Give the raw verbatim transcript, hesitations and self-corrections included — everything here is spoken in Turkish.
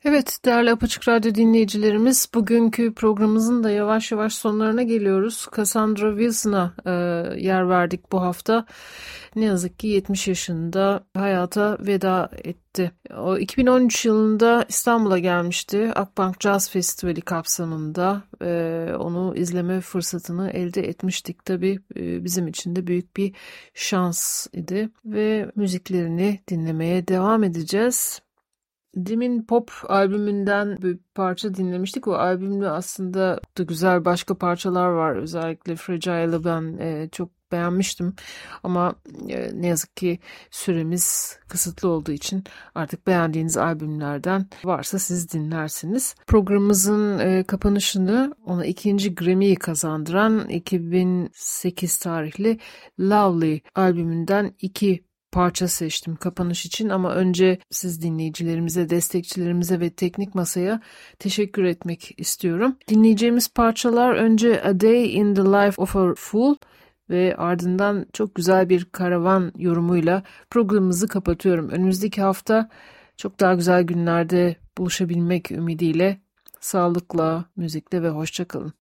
Evet, değerli Apaçık Radyo dinleyicilerimiz, bugünkü programımızın da yavaş yavaş sonlarına geliyoruz. Cassandra Wilson'a e, yer verdik bu hafta. Ne yazık ki yetmiş yaşında hayata veda etti. O iki bin on üç yılında İstanbul'a gelmişti. Akbank Jazz Festivali kapsamında e, onu izleme fırsatını elde etmiştik. Tabii e, bizim için de büyük bir şans idi ve müziklerini dinlemeye devam edeceğiz. Demin Pop albümünden bir parça dinlemiştik. O albümde aslında da güzel başka parçalar var. Özellikle Fragile'ı ben e, çok beğenmiştim. Ama e, ne yazık ki süremiz kısıtlı olduğu için artık beğendiğiniz albümlerden varsa siz dinlersiniz. Programımızın e, kapanışını ona ikinci Grammy'yi kazandıran iki bin sekiz tarihli Lovely albümünden iki parça seçtim kapanış için, ama önce siz dinleyicilerimize, destekçilerimize ve teknik masaya teşekkür etmek istiyorum. Dinleyeceğimiz parçalar önce A Day in the Life of a Fool ve ardından çok güzel bir karavan yorumuyla programımızı kapatıyorum. Önümüzdeki hafta çok daha güzel günlerde buluşabilmek ümidiyle sağlıkla, müzikle ve hoşça kalın.